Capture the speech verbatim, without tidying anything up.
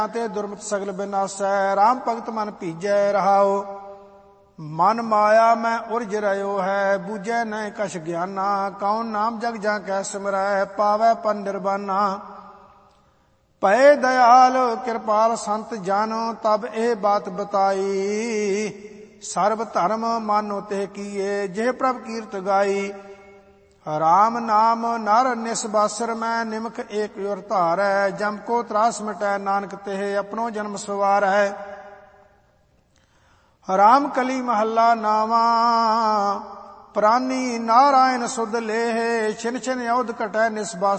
ਤੇ ਦੁਰਮਤ ਸਗਲ ਬਿਨਾਸੈ। ਰਾਮ ਭਗਤ ਮਨ ਭੀਜੈ ਰਹਾਉ। ਮਨ ਮਾਇਆ ਮੈਂ ਉਰਜ ਰਹਿਓ ਹੈ। ਬੂਝੈ ਨਹਿ ਕਛ ਗਿਆਨਾ। ਕਉਨ ਨਾਮ ਜਗ ਜਾਂ ਕੈ ਸਿਮਰੈ। ਪਾਵੈ ਪਰ ਨਿਰਬਾਨਾ। ਭਏ ਦਇਆਲ ਕਿਰਪਾਲ ਸੰਤ ਜਨ। ਤਬ ਇਹ ਬਾਤ ਬਤਾਈ। ਸਰਬ ਧਰਮ ਮਾਨੋ ਤੇ ਕੀਏ। ਜਿਹ ਪ੍ਰਭ ਕੀਰਤ ਗਾਈ। ਰਾਮ ਨਾਮ ਨਰ ਨਿਸਬਾਸਰ ਮੈਂ। ਨਿਮਖ ਏਕ ਉਰ ਧਾਰੈ। ਜਮ ਕੋ ਤਰਾਸ ਮਿਟੈ ਨਾਨਕ ਤੇ। ਆਪਣੋ ਜਨਮ ਸਵਾਰੈ। ਰਾਮ ਕਲੀ ਮਹੱਲਾ ਨਾਵਾ। ਪ੍ਰਾਨੀ ਨਾਰਾਇਣ ਸੁਧ ਲੇਹ। ਛਿਨ ਛਿਨ ਅਉਧ ਘਟੈ ਨਿਸਬਾਸ